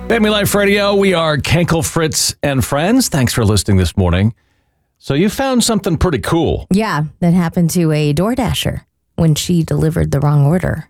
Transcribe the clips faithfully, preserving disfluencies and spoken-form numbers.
Family Life Radio, we are Kenkel, Fritz, and friends. Thanks for listening this morning. So you found something pretty cool. Yeah, that happened to a DoorDasher when she delivered the wrong order.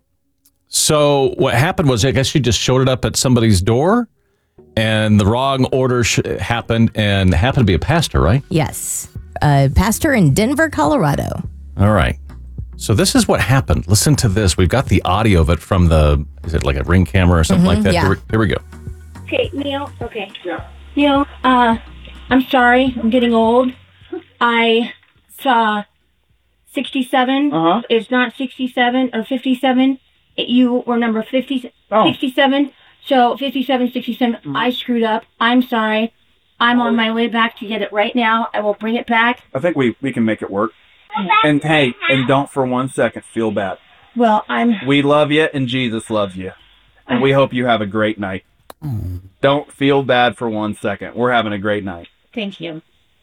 So what happened was, I guess you just showed it up at somebody's door, and the wrong order sh- happened, and happened to be a pastor, right? Yes, a pastor in Denver, Colorado. All right. So this is what happened. Listen to this. We've got the audio of it from the, is it like a Ring camera or something Mm-hmm, like that? yeah. Here, we, here we go. Okay, Neil. Okay. Yeah. Neil, uh, I'm sorry. I'm getting old. I saw sixty-seven. Uh-huh. It's not sixty-seven or fifty-seven. It, you were number fifty, Oh. sixty-seven. So fifty-seven, sixty-seven. Mm-hmm. I screwed up. I'm sorry. I'm on my way back to get it right now. I will bring it back. I think we, we can make it work. And hey, and don't for one second feel bad. Well, I'm... We love you and Jesus loves you. And we hope you have a great night. Don't feel bad for one second. We're having a great night. Thank you.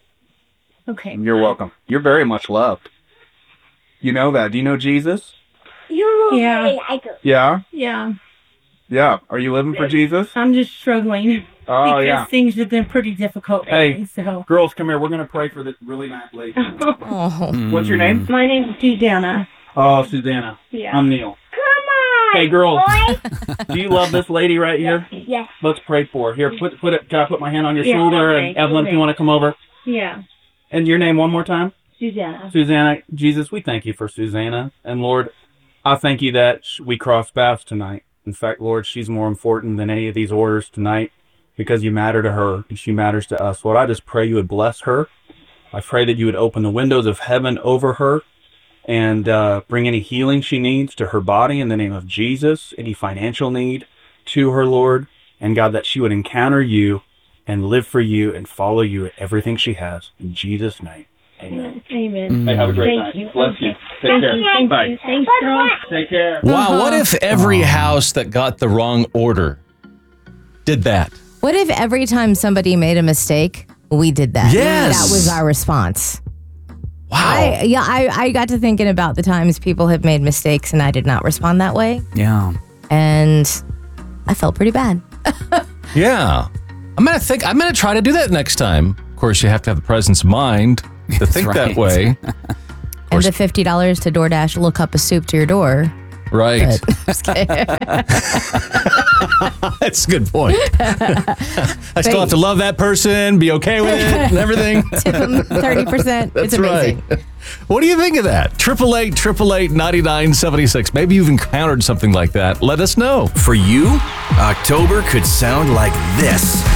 Okay. You're welcome. You're very much loved. You know that. Do you know Jesus? Yeah. Yeah? Yeah. Yeah. Are you living for Jesus? I'm just struggling. Oh, because yeah. things have been pretty difficult Hey. lately, so... Girls, come here. We're going to pray for this really nice lady. Oh, What's your name? My name's Susanna. Oh, Susanna. Yeah. I'm Neil. Come on, Hey, girls. boy. Do you love this lady right here? Yes. Let's pray for her. Here, put put it. Can I put my hand on your Yeah, shoulder? okay. And Evelyn, if you want to come over. Yeah. And your name one more time? Susanna. Susanna. Jesus, we thank you for Susanna. And Lord, I thank you that sh- we crossed paths tonight. In fact, Lord, she's more important than any of these orders tonight because you matter to her and she matters to us. Lord, I just pray you would bless her. I pray that you would open the windows of heaven over her and uh, bring any healing she needs to her body in the name of Jesus, any financial need to her, Lord. And God, that she would encounter you and live for you and follow you at everything she has. In Jesus' name, amen. Amen. Hey, have a great Thank night. you. Bless you. Take Thank care. you. Thank Bye. you. Thanks, girl. Take care. Wow, what if every house that got the wrong order did that? what if every time somebody made a mistake, we did that? Yes. That was our response. Wow. I, yeah, I, I got to thinking about the times people have made mistakes and I did not respond that way. Yeah. And I felt pretty bad. Yeah. I'm going to think, I'm going to try to do that next time. Of course, you have to have the presence of mind to think that right. way. And the fifty dollars to DoorDash look up a soup to your door. Right. Just kidding. That's a good point. I still have to love that person, be okay with it and everything. Tip them thirty percent. It's That's amazing. right. What do you think of that? triple eight, triple eight, ninety-nine seventy-six. Maybe you've encountered something like that. Let us know. For you, October could sound like this.